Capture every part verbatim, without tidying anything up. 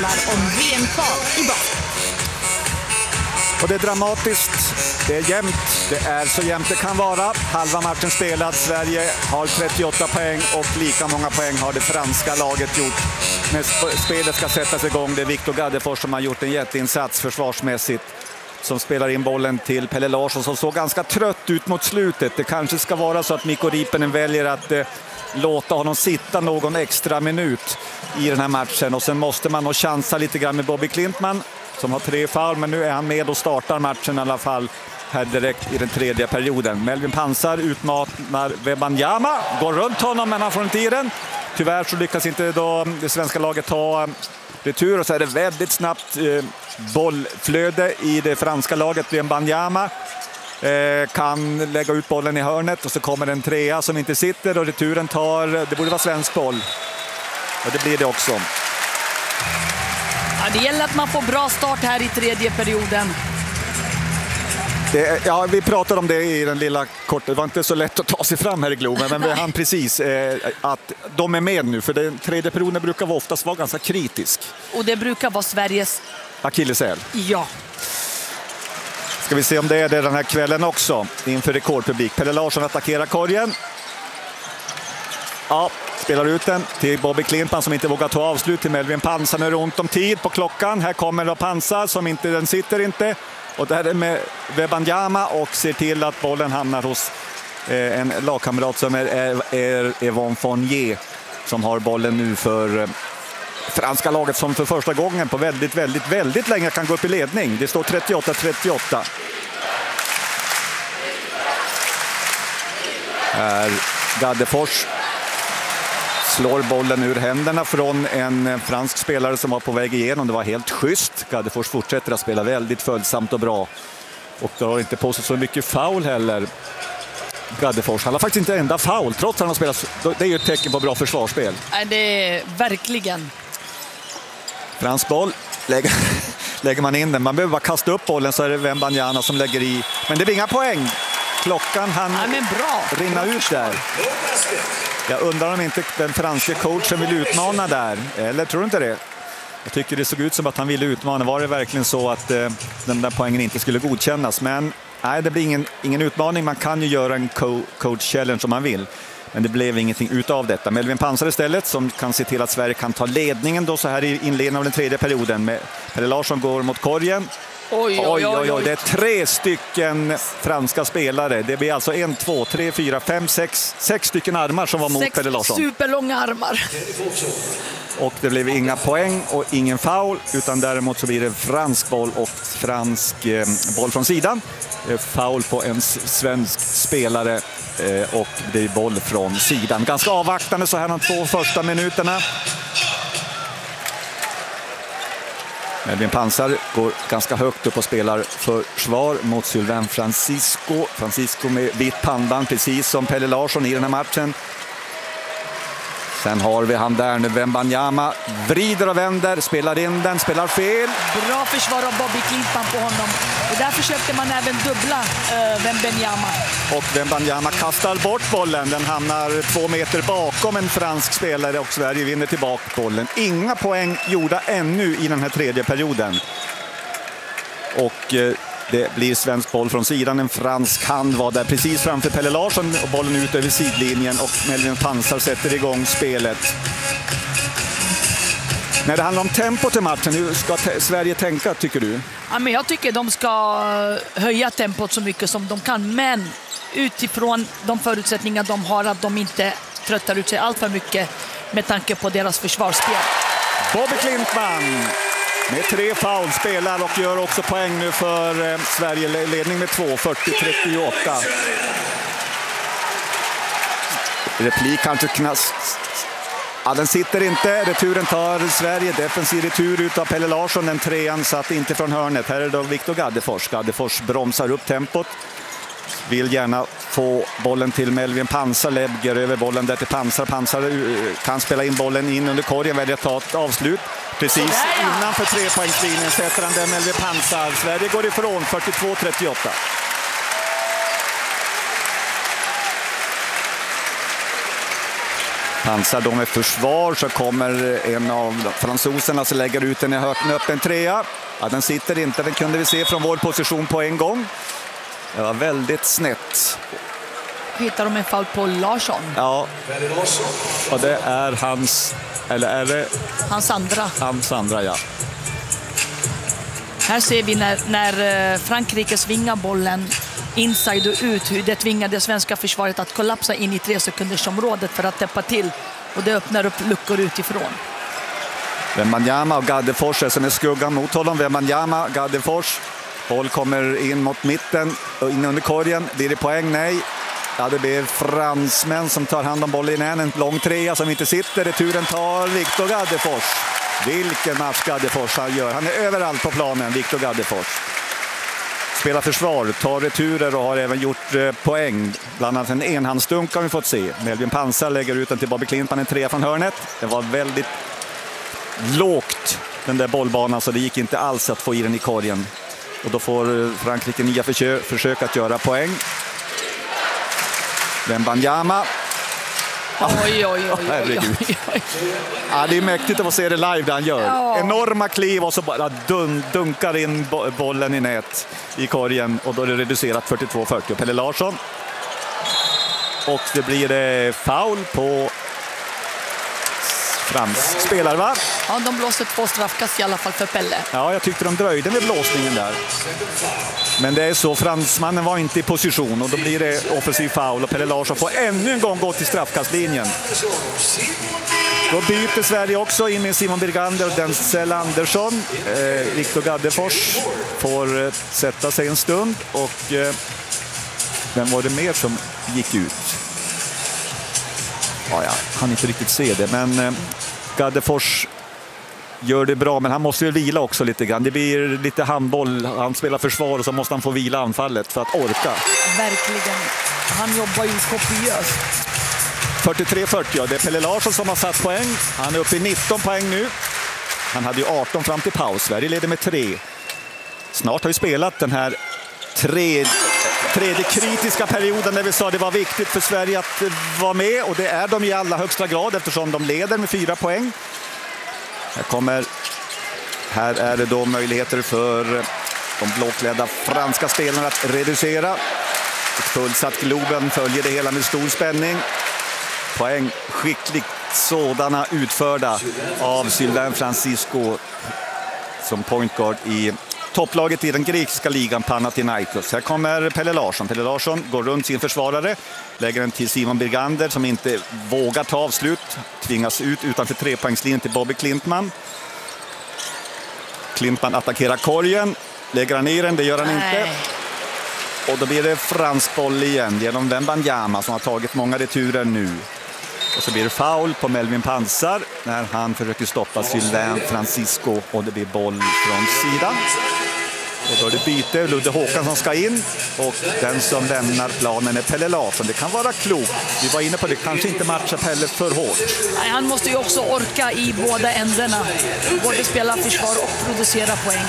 handlar om V M-kval i basket. Och det är dramatiskt, det är jämnt, det är så jämnt det kan vara. Halva matchen spelad, Sverige har trettioåtta poäng och lika många poäng har det franska laget gjort. När spelet ska sättas igång, det är Viktor Gaddefors som har gjort en jätteinsats försvarsmässigt. Som spelar in bollen till Pelle Larsson som såg ganska trött ut mot slutet. Det kanske ska vara så att Mikko Riippinen väljer att eh, låta honom sitta någon extra minut i den här matchen. Och sen måste man nog chansa lite grann med Bobby Klintman som har tre foul, men nu är han med och startar matchen i alla fall här direkt i den tredje perioden. Melvin Pansar utmanar Wembanyama, går runt honom men han får inte i den. Tyvärr så lyckas inte då det svenska laget ta retur och så är det väldigt snabbt eh, bollflöde i det franska laget. Wembanyama eh, kan lägga ut bollen i hörnet och så kommer en trea som inte sitter och returen tar, det borde vara svensk boll. Och det blir det också. Ja, det gäller att man får bra start här i tredje perioden. Det, ja, vi pratade om det i den lilla korta. Det var inte så lätt att ta sig fram här i Globen, men vi hann precis eh, att de är med nu. För den tredje perioden brukar oftast vara ganska kritisk. Och det brukar vara Sveriges akilleshäl. Ja. Ska vi se om det är det den här kvällen också. Inför rekordpublik. Pelle Larsson attackerar korgen. Ja, spelar ut den till Bobby Klintman som inte vågar ta avslut till Melvin Pansar. Nu är det ont om tid på klockan. Här kommer då Pansar som inte, den sitter inte. Och där är med Wembanyama och ser till att bollen hamnar hos eh, en lagkamrat som är, är, är Yvonne Fournier som har bollen nu för eh, franska laget som för första gången på väldigt, väldigt, väldigt länge kan gå upp i ledning. Det står trettioåtta trettioåtta. Här Gaddefors slår bollen ur händerna från en fransk spelare som var på väg igenom. Det var helt schysst. Gaddefors fortsätter att spela väldigt följsamt och bra. Och drar inte på sig så mycket foul heller. Gaddefors. Han har faktiskt inte enda foul trots att han har spelat. Det är ju ett tecken på bra försvarsspel. Nej, det är verkligen. Fransk boll. Lägger, lägger man in den. Man behöver bara kasta upp bollen så är det Wembanyama som lägger i. Men det blir inga poäng. Klockan han ja, men bra. rinna bra ut där. Jag undrar om inte den franska coachen vill utmana där. Eller tror du inte det? Jag tycker det såg ut som att han ville utmana. Var det verkligen så att eh, den där poängen inte skulle godkännas? Men nej, det blir ingen, ingen utmaning. Man kan ju göra en co- coach challenge om man vill. Men det blev ingenting utav detta. Melvin Pansar istället som kan se till att Sverige kan ta ledningen då så här i inledningen av den tredje perioden. Med Pelle Larsson går mot korgen. Oj, oj, oj, oj. Det är tre stycken franska spelare. Det blir alltså en, två, tre, fyra, fem, sex, sex stycken armar som var mot sex Pelle Larsson. Superlånga armar. Och det blev inga poäng och ingen foul, utan däremot så blir det fransk boll och fransk eh, boll från sidan. Eh, foul på en svensk spelare eh, och det är boll från sidan. Ganska avvaktande så här de två första minuterna. Melvin Pansar går ganska högt upp och spelar försvar mot Sylvain Francisco. Francisco med vitt pannband, precis som Pelle Larsson i den här matchen. Sen har vi han där nu, Wembanyama. Vrider och vänder, spelar in den, spelar fel. Bra försvar av Bobby Klintman på honom. Och där försökte man även dubbla uh, Wembanyama. Och Wembanyama kastar bort bollen. Den hamnar två meter bakom en fransk spelare och Sverige vinner tillbaka bollen. Inga poäng gjorda ännu i den här tredje perioden. Och eh, det blir svensk boll från sidan. En fransk hand var där precis framför Pelle Larsson och bollen ut över sidlinjen och Melvin Pansar sätter igång spelet. När det handlar om tempo till matchen, hur ska t- Sverige tänka tycker du? Ja, men jag tycker de ska höja tempot så mycket som de kan, men utifrån de förutsättningar de har att de inte tröttar ut sig allt för mycket med tanke på deras försvarsspel. Bobby Klintman med tre foul spelar och gör också poäng nu för eh, Sverige, ledning med två, fyrtio trettioåtta. Replik kanske knast. Ja, den sitter inte. Returen tar Sverige. Defensiv retur ut av Pelle Larsson. Den trean satt inte från hörnet. Här är då Viktor Gaddefors. Gaddefors bromsar upp tempot. Vill gärna få bollen till Melvin Pansar. Lägger över bollen där till Pansar. Pansar kan spela in bollen in under korgen. Väljer att ta ett avslut. Precis innanför trepoängslinjen sätter han den Melvin Pansar. Sverige går ifrån fyrtiotvå trettioåtta. Pansar de med försvar, så kommer en av fransoserna som lägger ut den i en öppen trea. Ja, den sitter inte, den kunde vi se från vår position på en gång. Det var väldigt snett. Hittar de en foul på Larsson? Ja, och det är hans, eller är det? Hans andra. Hans andra, ja. Här ser vi när, när Frankrike svingar bollen inside och ut, hur det tvingar det svenska försvaret att kollapsa in i tre sekunders området för att täppa till. Och det öppnar upp luckor utifrån. Wembanyama och Gaddefors som är skuggan mot honom. Wembanyama, Gaddefors. Boll kommer in mot mitten och in under korgen. Blir det poäng? Nej. Ja, det blir fransmän som tar hand om bollen igen. En lång trea som inte sitter. Returen tar Victor Gaddefors. Vilken match Gaddefors han gör. Han är överallt på planen, Victor Gaddefors. Spelar försvar, tar returer och har även gjort eh, poäng. Bland annat en enhandsdunk har vi fått se. Melvin Pansar lägger ut den till Bobby Klintman, en trea från hörnet. Det var väldigt lågt, den där bollbanan, så det gick inte alls att få i den i korgen. Och då får Frankrike nya försök, försök att göra poäng. Wembanyama. Oj, oj, oj, oj, oj, oj. Ja, det är mäktigt att få se det live där han gör. Ja. Enorma kliv och så bara dun, dunkar in bollen i nät i korgen. Och då är det reducerat fyrtiotvå fyrtio. Pelle Larsson. Och det blir det foul på fransk spelare, va? Ja, de blåser två straffkast i alla fall för Pelle. Ja, jag tyckte de dröjde med blåsningen där. Men det är så, fransmannen var inte i position och då blir det offensiv foul och Pelle Larsson får ännu en gång gå till straffkastlinjen. Då byter Sverige också in med Simon Birgander och Denzel Andersson. Eh, Victor Gaddefors får eh, sätta sig en stund och eh, vem var det mer som gick ut? Ja, jag kan inte riktigt se det, men eh, Gaddefors gör det bra, men han måste ju vila också lite grann. Det blir lite handboll, han spelar försvar och så måste han få vila anfallet för att orka. Verkligen, han jobbar ju kopiöst. fyrtiotre fyrtio, ja, det är Pelle Larsson som har satt poäng. Han är uppe i nitton poäng nu. Han hade ju arton fram till paus. Sverige leder med tre. Snart har vi spelat den här tre, tredje kritiska perioden där vi sa det var viktigt för Sverige att vara med, och det är de i allra högsta grad eftersom de leder med fyra poäng. Här kommer, här är det då möjligheter för de blåklädda franska spelarna att reducera. Ett fullsatt Globen följer det hela med stor spänning. Poäng skickligt sådana utförda av Sylvain Francisco som pointguard i topplaget i den grekiska ligan Panathinaikos. Här kommer Pelle Larsson. Pelle Larsson går runt sin försvarare, lägger den till Simon Birgander som inte vågar ta avslut. Tvingas ut utanför trepoängslinjen till Bobby Klintman. Klintman attackerar korgen. Lägger han i den, det gör han Nej. inte. Och då blir det fransk boll igen genom Wembanyama som har tagit många returer nu. Och så blir det foul på Melvin Pansar när han försöker stoppa Sylvain Francisco och det blir boll från sidan. Och då är det byte, Ludde Håkansson ska in och den som lämnar planen är Pelle Larsson. Det kan vara klokt. Vi var inne på det, kanske inte matcha Pelle för hårt. Nej, han måste ju också orka i båda ändarna. Både spela försvar och producera poäng.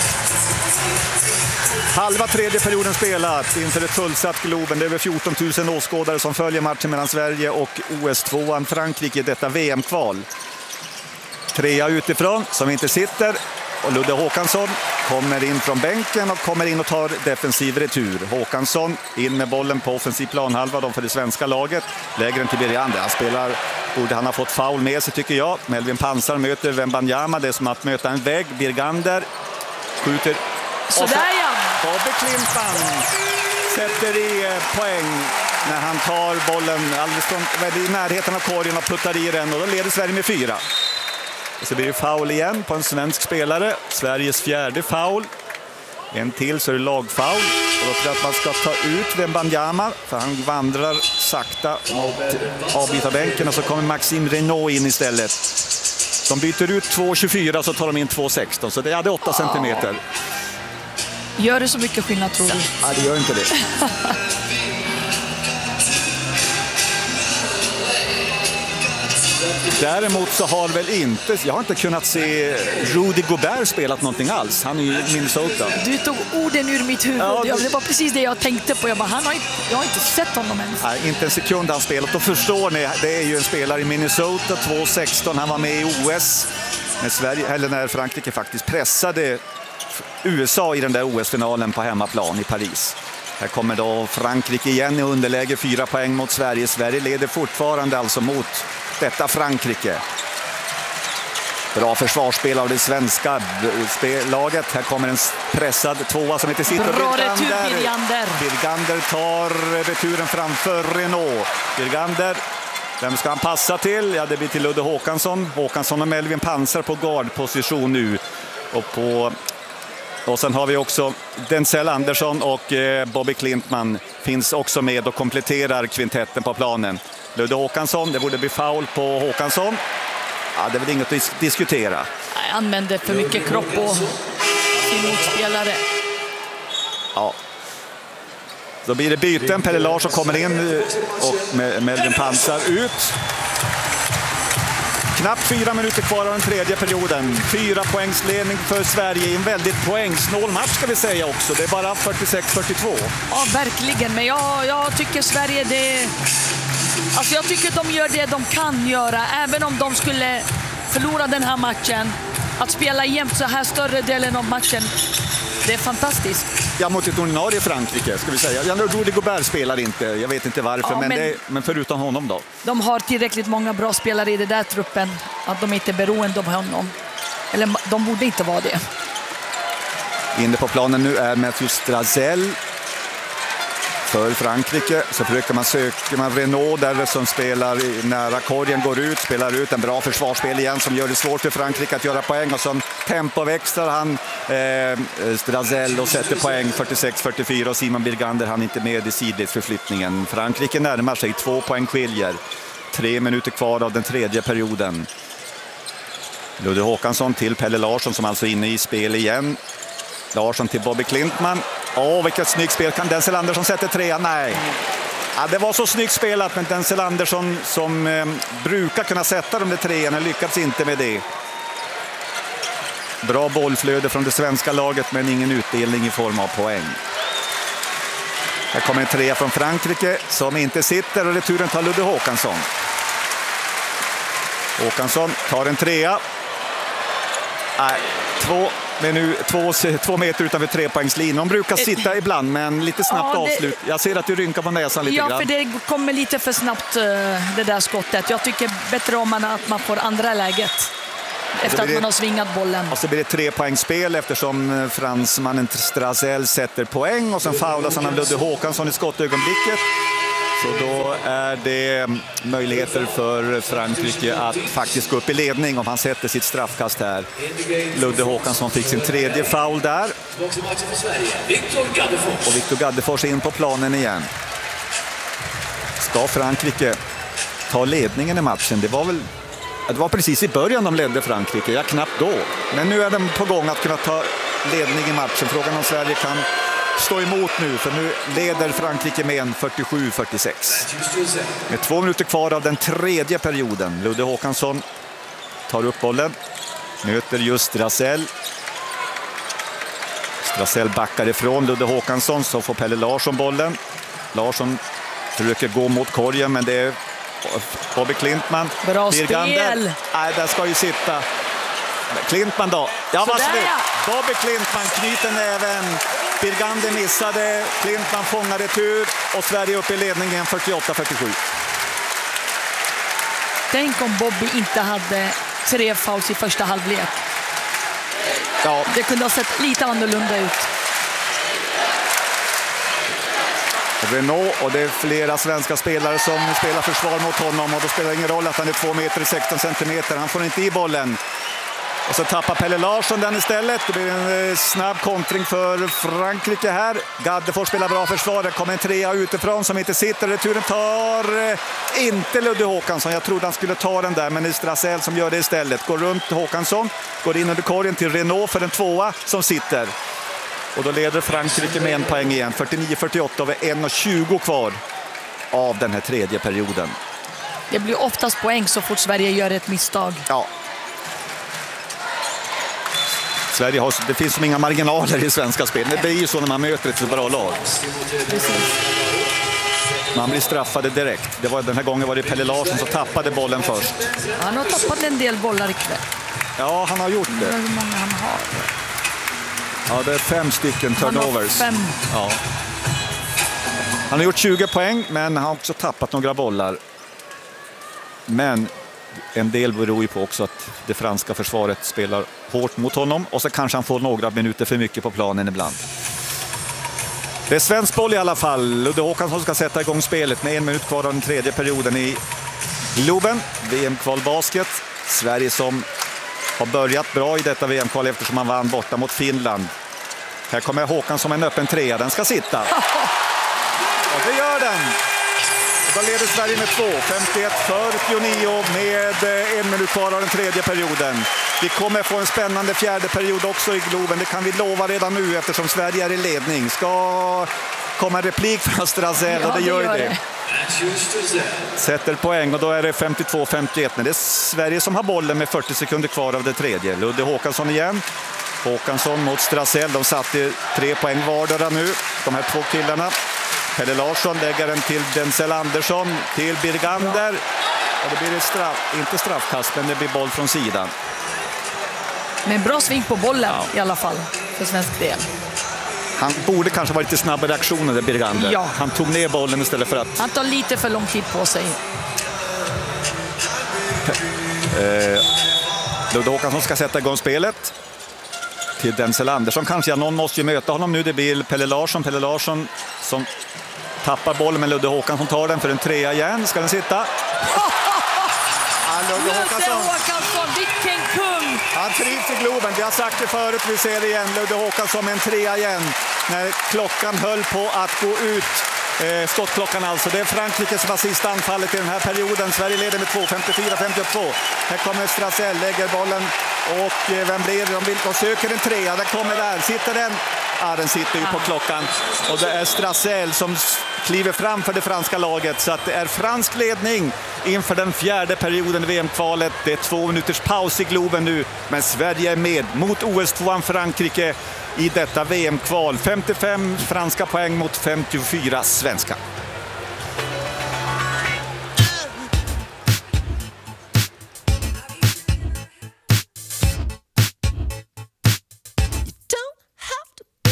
Halva tredje perioden spelat inför ett fullsatt Globen. Det är över fjorton tusen åskådare som följer matchen mellan Sverige och O S tvåan Frankrike i detta V M-kval. Trea utifrån som inte sitter och Ludde Håkansson kommer in från bänken och kommer in och tar defensiv retur. Håkansson in med bollen på offensiv planhalva de för det svenska laget. Lägger den till Birgander. Han spelar, borde han ha fått foul med sig tycker jag. Melvin Pansar möter Wembanyama. Det är som att möta en vägg. Birgander skjuter. Sådär ja! Bobby Klintman sätter i poäng när han tar bollen alldeles från, i närheten av korgen och puttar i den och då leder Sverige med fyra. Och så blir det foul igen på en svensk spelare. Sveriges fjärde foul. En till så är det lagfoul. Och då tror jag att man ska ta ut Wembanyama för han vandrar sakta mot avbytarbänken och så kommer Maxime Renaud in istället. De byter ut två tjugofyra så tar de in två sexton så det hade åtta centimeter. Gör det så mycket skillnad tror du? Ja, det gör inte det. Däremot så har väl inte, jag har inte kunnat se Rudy Gobert spelat någonting alls. Han är ju i Minnesota. Du tog orden ur mitt huvud. Ja, det... det var precis det jag tänkte på. Jag, bara, han har inte, jag har inte sett honom ens. Nej, inte en sekund han spelat. Då förstår ni, det är ju en spelare i Minnesota, två sexton. Han var med i O S när, Sverige, eller när Frankrike faktiskt pressade U S A i den där O S-finalen på hemmaplan i Paris. Här kommer då Frankrike igen i underläge, fyra poäng mot Sverige. Sverige leder fortfarande alltså mot detta Frankrike. Bra försvarsspel av det svenska laget. Här kommer en pressad tvåa som heter sitter. Bra retur, Birgander. Birgander tar returen framför Renault. Birgander, vem ska han passa till? Ja, det blir till Ludde Håkansson. Håkansson och Melvin Pansar på guardposition nu. Och på... Och sen har vi också Denzel Andersson och eh, Bobby Klintman finns också med och kompletterar kvintetten på planen. Ludde Håkansson, det borde bli foul på Håkansson. Ja, det är väl inget att dis- diskutera. Jag använder för mycket kropp på sin motspelare. Ja. Då blir det byten. Pelle Larsson kommer in och med Melvin Pansar ut. Knappt fyra minuter kvar av den tredje perioden. Fyra poängsledning för Sverige i en väldigt poängsnål match ska vi säga också. Det är bara fyrtiosex fyrtiotvå. Ja, verkligen. Men jag, jag tycker Sverige det... Alltså jag tycker att de gör det de kan göra. Även om de skulle förlora den här matchen. Att spela jämt så här större delen av matchen. Det är fantastiskt. Ja, mot ett ordinarie Frankrike ska vi säga. Jag tror Rudy Gobert spelar inte. Jag vet inte varför, ja, men, men, det, men förutom honom då. De har tillräckligt många bra spelare i den där truppen. Att de inte är beroende av honom. Eller de borde inte vara det. Inne på planen nu är Matthew Strazel för Frankrike. Så försöker man söka man Renault där som spelar nära korgen, går ut, spelar ut en bra försvarsspel igen som gör det svårt för Frankrike att göra poäng. Och så tempoväxlar han eh, Strazel och sätter poäng fyrtiosex fyrtiofyra och Simon Birgander han inte med i sidledsförflyttningen. Frankrike närmar sig, två poäng skiljer. Tre minuter kvar av den tredje perioden. Ludde Håkansson till Pelle Larsson som alltså är inne i spel igen. Larsson till Bobby Klintman. Åh, vilket snyggt spel. Kan Denzel Andersson sätta trea? Nej. Ja, det var så snyggt spelat, men Denzel Andersson som eh, brukar kunna sätta de där treorna lyckats inte med det. Bra bollflöde från det svenska laget, men ingen utdelning i form av poäng. Här kommer en trea från Frankrike som inte sitter och returen tar Ludde Håkansson. Håkansson tar en trea. Nej, två... Men nu två, två meter utanför trepoängslinjen. De brukar sitta ibland, men lite snabbt ja, det... avslut. Jag ser att du rynkar på näsan lite ja, grann. Ja, för det kommer lite för snabbt det där skottet. Jag tycker bättre om man, att man får andra läget efter att man har svingat bollen. Och så blir det trepoängsspel eftersom fransmannen Strazel sätter poäng. Och sen faulas han av Ludde Håkansson i skottögonblicket. Så då är det möjligheter för Frankrike att faktiskt gå upp i ledning om han sätter sitt straffkast här. Ludde Håkansson fick sin tredje foul där. Och Victor Gaddefors in på planen igen. Ska Frankrike ta ledningen i matchen? Det var väl det var precis i början de ledde Frankrike, ja knappt då. Men nu är de på gång att kunna ta ledning i matchen. Frågan om Sverige kan stå emot nu, för nu leder Frankrike med en fyrtiosju fyrtiosex. Med två minuter kvar av den tredje perioden. Ludde Håkansson tar upp bollen, möter just Strazel. Strazel backar ifrån Ludde Håkansson, så får Pelle Larsson bollen. Larsson försöker gå mot korgen, men det är Bobby Klintman. Bra spel! Nej, där ska ju sitta Klintman då. Ja, vad snyggt! Bobby Klintman knyter näven. Birgander missade, Klintman fångar retur och Sverige upp i ledningen fyrtioåtta fyrtiosju. Tänk om Bobby inte hade tre fouls i första halvlek. Ja. Det kunde ha sett lite annorlunda ut. Renault, och det är flera svenska spelare som spelar försvar mot honom, och då spelar det ingen roll att han är två meter sexton centimeter. Han får inte i bollen. Och så tappar Pelle Larsson den istället. Det blir en snabb kontring för Frankrike här. Gaddefors spelar bra försvar. Det kommer en trea utifrån som inte sitter. Returen tar inte Ludde Håkansson. Jag trodde han skulle ta den där, men det är Strazel som gör det istället. Går runt Håkansson, går in under korgen till Renault för en tvåa som sitter. Och då leder Frankrike med en poäng igen. fyrtionio fyrtioåtta över en och tjugo kvar av den här tredje perioden. Det blir oftast poäng så fort Sverige gör ett misstag. Ja. Sverige har, det finns som inga marginaler i svenska spel. Det blir ju så när man möter ett så bra lag. Precis. Man blir straffade direkt. Det var, den här gången var det Pelle Larsson som tappade bollen först. Han har tappat en del bollar ikväll. Ja, han har gjort det. Hur många han har? Ja, det är fem stycken turnovers. Han har fem. Ja. Han har gjort tjugo poäng, men han har också tappat några bollar. Men en del beror ju på också att det franska försvaret spelar hårt mot honom. Och så kanske han får några minuter för mycket på planen ibland. Det är svensk boll i alla fall. Ludde Håkansson ska sätta igång spelet med en minut kvar av den tredje perioden i Globen. V M-kvalbasket. Sverige som har börjat bra i detta V M-kval eftersom man vann borta mot Finland. Här kommer Håkansson med en öppen trea. Den ska sitta. Och det gör den. Och då leder Sverige med två. femtioett för Pionio med en minut kvar av den tredje perioden. Vi kommer få en spännande fjärde period också i Globen. Det kan vi lova redan nu eftersom Sverige är i ledning. Ska komma en replik från Strazel, och det gör, det gör det. Sätter poäng och då är det femtiotvå femtioett. Men det är Sverige som har bollen med fyrtio sekunder kvar av det tredje. Ludde Håkansson igen. Håkansson mot Strazel. De satte tre poäng vardera nu, de här två killarna. Pelle Larsson lägger den till Denzel Andersson, till Birgander. Och det blir ett straff, inte straffkast, men det blir boll från sidan. Men bra sving på bollen ja. I alla fall för svensk del. Han borde kanske vara lite snabb i reaktionen där Birgander. Ja. Han tog ner bollen istället för att... Han tar lite för lång tid på sig. Eh, Ludde Håkansson ska sätta igång spelet. Till Denzel Andersson kanske. Ja, någon måste ju möta honom nu. Det blir Pelle Larsson. Pelle Larsson som tappar bollen, men Ludde Håkansson tar den för en trea igen. Ska den sitta? Ludde Håkansson. Håkansson, vilken kung! Han trivs i Globen. Vi har sagt det förut, vi ser det igen. Ludde Håkansson med en trea igen. När klockan höll på att gå ut. Eh, skottklockan alltså. Det är Frankrike som har sista anfallet i den här perioden. Sverige leder med två, femtiofyra femtiotvå. Här kommer Strazel, lägger bollen. Och eh, vem blir det? De, vill, de söker en trea. Den kommer där. Sitter den? Ja, den sitter ju på klockan. Och det är Strazel som kliver fram för det franska laget. Så att det är fransk ledning inför den fjärde perioden i V M-kvalet. Det är två minuters paus i Globen nu. Men Sverige är med mot O S-tvåan Frankrike i detta V M-kval. femtiofem franska poäng mot femtiofyra svenska.